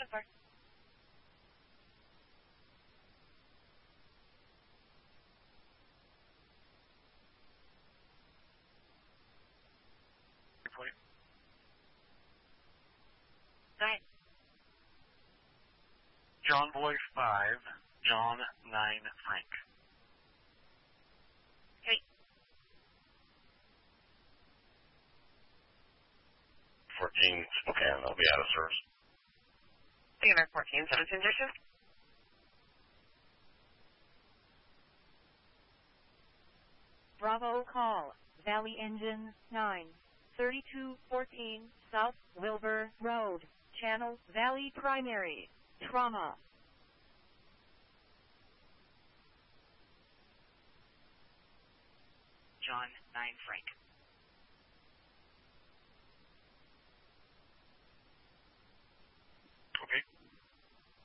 far. Report. Go ahead. John Boy 5, John 9, Frank. Okay. 14, Spokane. I'll be out of service. CMR 14, 17 Jason. Bravo call, Valley Engine 9, 3214 South Wilbur Road, Channel Valley Primary, Trauma. John 9 Frank.